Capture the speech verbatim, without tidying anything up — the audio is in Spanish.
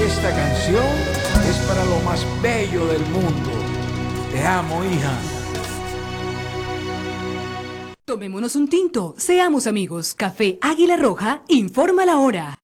Y esta canción es para lo más bello del mundo. Te amo, hija. Tomémonos un tinto, seamos amigos. Café Águila Roja, informa la hora.